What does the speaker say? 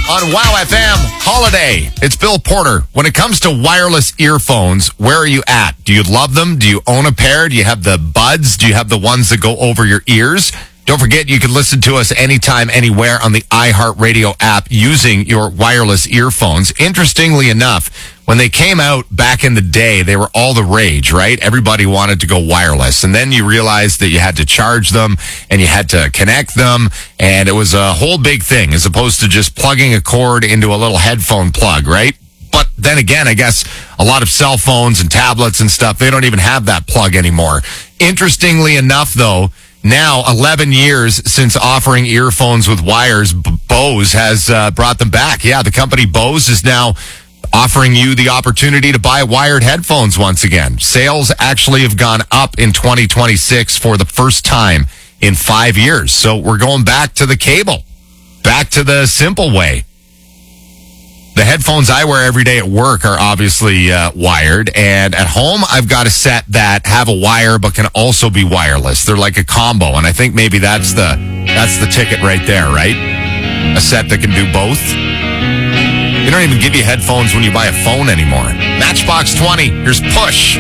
on Wow FM Holiday. It's Bill Porter. When it comes to wireless earphones, where are you at? Do you love them? Do you own a pair? Do you have the buds? Do you have the ones that go over your ears? Don't forget, you can listen to us anytime, anywhere on the iHeartRadio app using your wireless earphones. Interestingly enough, when they came out back in the day, they were all the rage, right? Everybody wanted to go wireless. And then you realized that you had to charge them and you had to connect them. And it was a whole big thing as opposed to just plugging a cord into a little headphone plug, right? But then again, I guess a lot of cell phones and tablets and stuff, they don't even have that plug anymore. Interestingly enough, though, now, 11 years since offering earphones with wires, Bose has brought them back. Yeah, the company Bose is now offering you the opportunity to buy wired headphones once again. Sales actually have gone up in 2026 for the first time in 5 years. So we're going back to the cable, back to the simple way. The headphones I wear every day at work are obviously wired, and at home I've got a set that have a wire but can also be wireless. They're like a combo, and I think maybe that's the ticket right there, right? A set that can do both. They don't even give you headphones when you buy a phone anymore. Matchbox 20, here's Push.